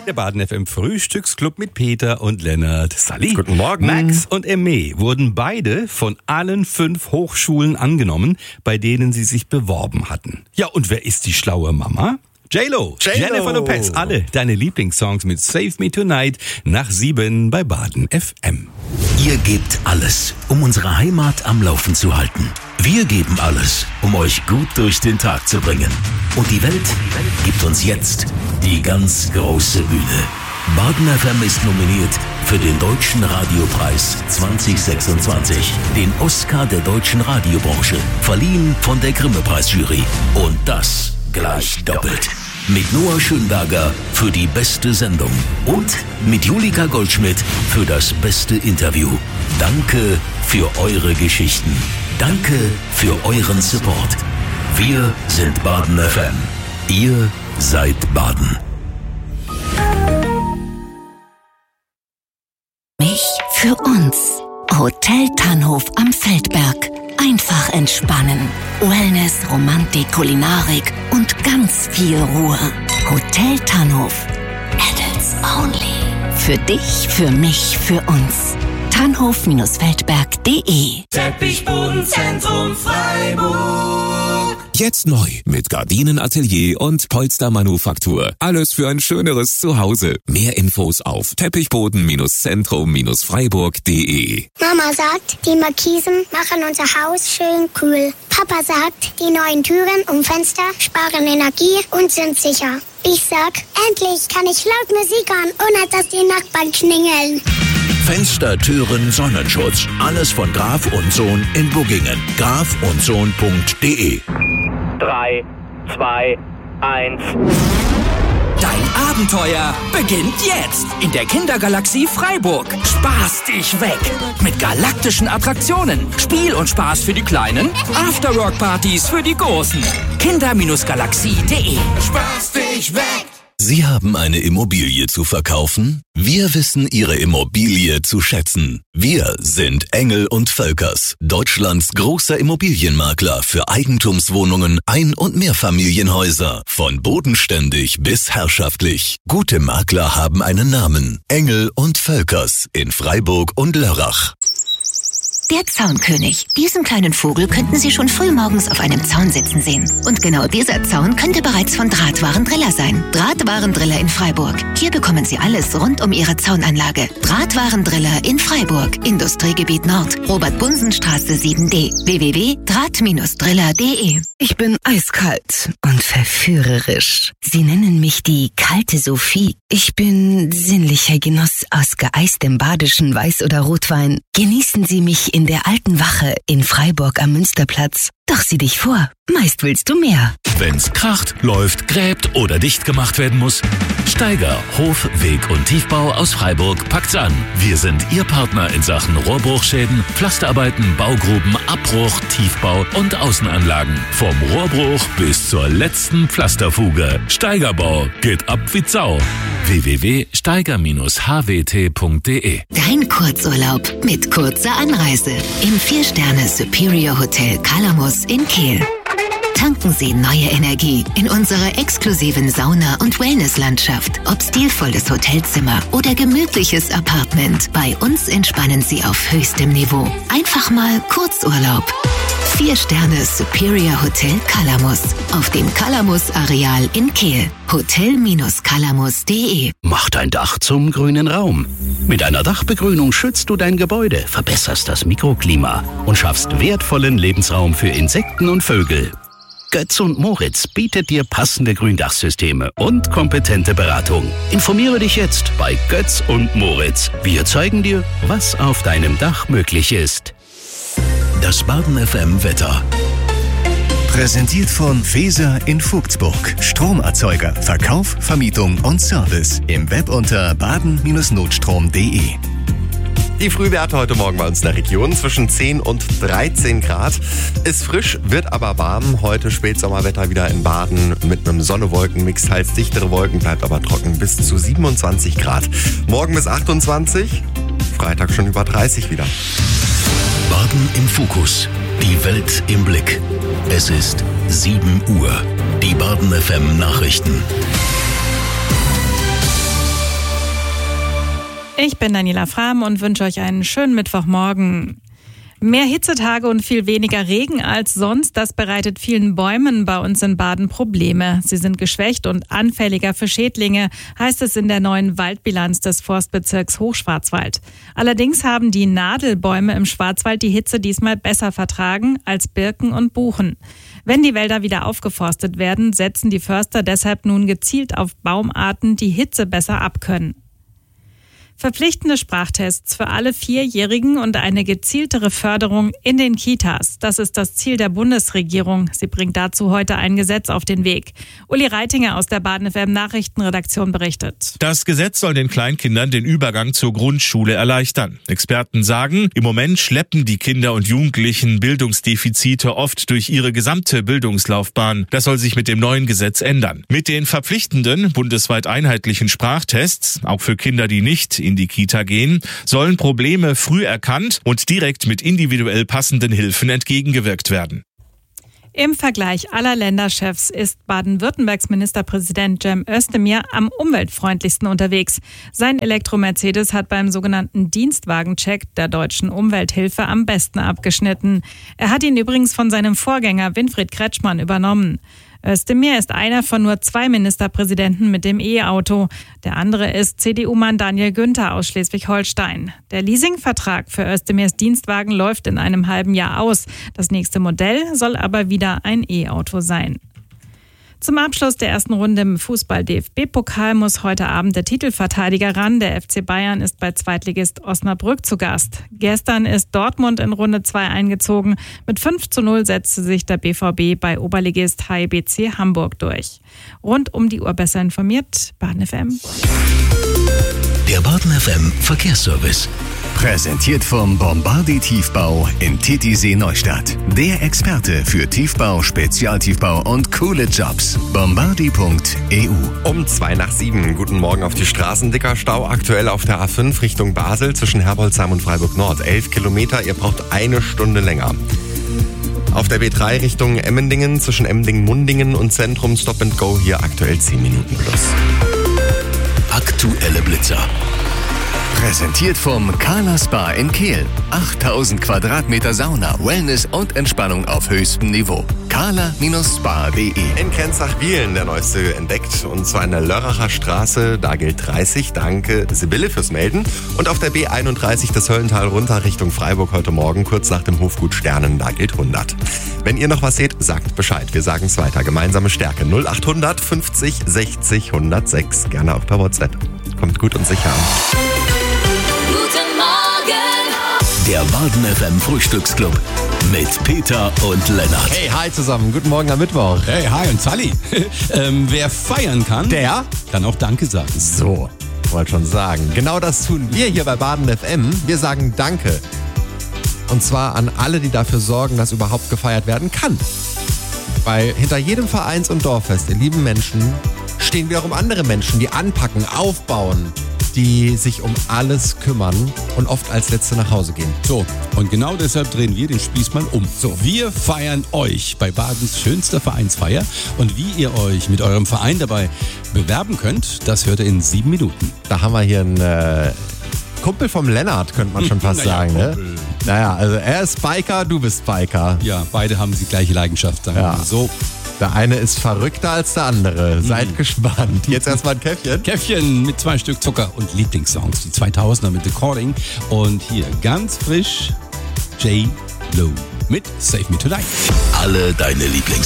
Der Baden FM Frühstücksclub mit Peter und Lennart. Sally. Guten Morgen. Max und Emme wurden beide von allen 5 Hochschulen angenommen, bei denen sie sich beworben hatten. Ja, und wer ist die schlaue Mama? J-Lo, Jennifer Lopez, alle deine Lieblingssongs mit Save Me Tonight nach 7 bei Baden FM. Ihr gebt alles, um unsere Heimat am Laufen zu halten. Wir geben alles, um euch gut durch den Tag zu bringen. Und die Welt gibt uns jetzt die ganz große Bühne. Baden FM ist nominiert für den Deutschen Radiopreis 2026, den Oscar der deutschen Radiobranche, verliehen von der Grimme-Preisjury. Und das gleich doppelt. Mit Noah Schönberger für die beste Sendung und mit Julika Goldschmidt für das beste Interview. Danke für eure Geschichten. Danke für euren Support. Wir sind Baden FM. Ihr seid Baden. Mich für uns. Hotel Tannhof am Feldberg. Einfach entspannen. Wellness, Romantik, Kulinarik und ganz viel Ruhe. Hotel Tannhof. Adults only. Für dich, für mich, für uns. Tannhof-feldberg.de. Teppichbodenzentrum Freiburg. Jetzt neu mit Gardinenatelier und Polstermanufaktur. Alles für ein schöneres Zuhause. Mehr Infos auf teppichboden-zentrum-freiburg.de. Mama sagt, die Markisen machen unser Haus schön kühl. Papa sagt, die neuen Türen und Fenster sparen Energie und sind sicher. Ich sag, endlich kann ich laut Musik hören, ohne dass die Nachbarn klingeln. Fenster, Türen, Sonnenschutz. Alles von Graf und Sohn in Buggingen. grafundsohn.de. 3, 2, 1. Dein Abenteuer beginnt jetzt in der Kindergalaxie Freiburg. Spaß dich weg mit galaktischen Attraktionen, Spiel und Spaß für die Kleinen, Afterwork-Partys für die Großen. Kinder-galaxie.de. Spaß dich weg. Sie haben eine Immobilie zu verkaufen? Wir wissen Ihre Immobilie zu schätzen. Wir sind Engel & Völkers, Deutschlands großer Immobilienmakler für Eigentumswohnungen, Ein- und Mehrfamilienhäuser. Von bodenständig bis herrschaftlich. Gute Makler haben einen Namen. Engel & Völkers in Freiburg und Lörrach. Der Zaunkönig. Diesen kleinen Vogel könnten Sie schon früh morgens auf einem Zaun sitzen sehen. Und genau dieser Zaun könnte bereits von Drahtwarendriller sein. Drahtwarendriller in Freiburg. Hier bekommen Sie alles rund um Ihre Zaunanlage. Drahtwarendriller in Freiburg. Industriegebiet Nord. Robert-Bunsen-Straße 7D. www.draht-driller.de. Ich bin eiskalt und verführerisch. Sie nennen mich die kalte Sophie. Ich bin sinnlicher Genuss aus geeistem badischen Weiß- oder Rotwein. Genießen Sie mich in der alten Wache in Freiburg am Münsterplatz. Doch sieh dich vor, meist willst du mehr. Wenn's kracht, läuft, gräbt oder dicht gemacht werden muss, Steiger Hof-, Weg- und Tiefbau aus Freiburg packt's an. Wir sind Ihr Partner in Sachen Rohrbruchschäden, Pflasterarbeiten, Baugruben, Abbruch, Tiefbau und Außenanlagen. Vom Rohrbruch bis zur letzten Pflasterfuge. Steigerbau geht ab wie Sau. www.steiger-hwt.de. Dein Kurzurlaub mit kurzer Anreise im 4-Sterne Superior Hotel Calamus in Kehl. Tanken Sie neue Energie in unserer exklusiven Sauna- und Wellnesslandschaft. Ob stilvolles Hotelzimmer oder gemütliches Apartment, bei uns entspannen Sie auf höchstem Niveau. Einfach mal Kurzurlaub. 4-Sterne Superior Hotel Calamus auf dem Calamus-Areal in Kehl. Hotel-calamus.de. Mach dein Dach zum grünen Raum. Mit einer Dachbegrünung schützt du dein Gebäude, verbesserst das Mikroklima und schaffst wertvollen Lebensraum für Insekten und Vögel. Götz und Moritz bietet dir passende Gründachsysteme und kompetente Beratung. Informiere dich jetzt bei Götz und Moritz. Wir zeigen dir, was auf deinem Dach möglich ist. Das Baden FM Wetter. Präsentiert von Feser in Vogtsburg. Stromerzeuger, Verkauf, Vermietung und Service. Im Web unter baden-notstrom.de. Die Frühwerte heute Morgen bei uns in der Region zwischen 10 und 13 Grad. Ist frisch, wird aber warm. Heute Spätsommerwetter wieder in Baden mit einem Sonne-Wolken-Mix, teils dichtere Wolken, bleibt aber trocken bis zu 27 Grad. Morgen bis 28, Freitag schon über 30 wieder. Baden im Fokus. Die Welt im Blick. Es ist 7 Uhr. Die Baden FM Nachrichten. Ich bin Daniela Frahm und wünsche euch einen schönen Mittwochmorgen. Mehr Hitzetage und viel weniger Regen als sonst, das bereitet vielen Bäumen bei uns in Baden Probleme. Sie sind geschwächt und anfälliger für Schädlinge, heißt es in der neuen Waldbilanz des Forstbezirks Hochschwarzwald. Allerdings haben die Nadelbäume im Schwarzwald die Hitze diesmal besser vertragen als Birken und Buchen. Wenn die Wälder wieder aufgeforstet werden, setzen die Förster deshalb nun gezielt auf Baumarten, die Hitze besser abkönnen. Verpflichtende Sprachtests für alle 4-Jährigen und eine gezieltere Förderung in den Kitas. Das ist das Ziel der Bundesregierung. Sie bringt dazu heute ein Gesetz auf den Weg. Uli Reitinger aus der Baden FM Nachrichtenredaktion berichtet. Das Gesetz soll den Kleinkindern den Übergang zur Grundschule erleichtern. Experten sagen, im Moment schleppen die Kinder und Jugendlichen Bildungsdefizite oft durch ihre gesamte Bildungslaufbahn. Das soll sich mit dem neuen Gesetz ändern. Mit den verpflichtenden, bundesweit einheitlichen Sprachtests, auch für Kinder, die nicht in die Kita gehen, sollen Probleme früh erkannt und direkt mit individuell passenden Hilfen entgegengewirkt werden. Im Vergleich aller Länderchefs ist Baden-Württembergs Ministerpräsident Cem Özdemir am umweltfreundlichsten unterwegs. Sein Elektro-Mercedes hat beim sogenannten Dienstwagencheck der Deutschen Umwelthilfe am besten abgeschnitten. Er hat ihn übrigens von seinem Vorgänger Winfried Kretschmann übernommen. Özdemir ist einer von nur 2 Ministerpräsidenten mit dem E-Auto. Der andere ist CDU-Mann Daniel Günther aus Schleswig-Holstein. Der Leasingvertrag für Özdemirs Dienstwagen läuft in einem halben Jahr aus. Das nächste Modell soll aber wieder ein E-Auto sein. Zum Abschluss der ersten Runde im Fußball-DFB-Pokal muss heute Abend der Titelverteidiger ran. Der FC Bayern ist bei Zweitligist Osnabrück zu Gast. Gestern ist Dortmund in Runde 2 eingezogen. Mit 5:0 setzte sich der BVB bei Oberligist HIBC Hamburg durch. Rund um die Uhr besser informiert, Baden FM. Der Baden FM Verkehrsservice. Präsentiert vom Bombardi Tiefbau in Titisee Neustadt. Der Experte für Tiefbau, Spezialtiefbau und coole Jobs. Bombardi.eu. Um 6:02. Guten Morgen auf die Straßen. Dicker Stau aktuell auf der A5 Richtung Basel zwischen Herbolzheim und Freiburg Nord. 11 Kilometer, ihr braucht 1 Stunde länger. Auf der B3 Richtung Emmendingen zwischen Emmendingen-Mundingen und Zentrum Stop and Go hier aktuell 10 Minuten plus. Aktuelle Blitzer. Präsentiert vom Carla Spa in Kehl. 8000 Quadratmeter Sauna, Wellness und Entspannung auf höchstem Niveau. carla-spa.de. In Kenzach-Wiehlen der neueste entdeckt, und zwar in der Lörracher Straße. Da gilt 30. Danke Sibylle fürs Melden. Und auf der B31 das Höllental runter Richtung Freiburg heute Morgen, kurz nach dem Hofgut Sternen, da gilt 100. Wenn ihr noch was seht, sagt Bescheid. Wir sagen es weiter. Gemeinsame Stärke 0800 50 60 106. Gerne auch per WhatsApp. Kommt gut und sicher an. Der Baden FM Frühstücksclub mit Peter und Lennart. Hey, hi zusammen. Guten Morgen am Mittwoch. Hey, hi und Sally. Wer feiern kann, der kann auch Danke sagen. So, wollte schon sagen. Genau das tun wir hier bei Baden FM. Wir sagen Danke. Und zwar an alle, die dafür sorgen, dass überhaupt gefeiert werden kann. Weil hinter jedem Vereins- und Dorffest, ihr lieben Menschen, stehen wiederum andere Menschen, die anpacken, aufbauen, die sich um alles kümmern und oft als Letzte nach Hause gehen. So, und genau deshalb drehen wir den Spieß mal um. So, wir feiern euch bei Badens schönster Vereinsfeier. Und wie ihr euch mit eurem Verein dabei bewerben könnt, das hört ihr in 7 Minuten. Da haben wir hier einen Kumpel vom Lennart, könnte man schon fast sagen. Ne? Naja, also er ist Biker, du bist Biker. Ja, beide haben die gleiche Leidenschaft, sagen wir so. Der eine ist verrückter als der andere. Seid gespannt. Jetzt erstmal ein Käffchen. Käffchen mit 2 Stück Zucker und Lieblingssongs. Die 2000er mit Recording. Und hier ganz frisch J.Lo mit Save Me Tonight. Alle deine Lieblingshits.